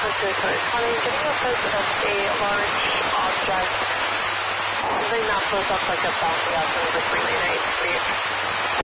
Okay, sorry. Connie, getting a sense of a large object, something that floats up like a bouncy after the 3 lane 8 speed.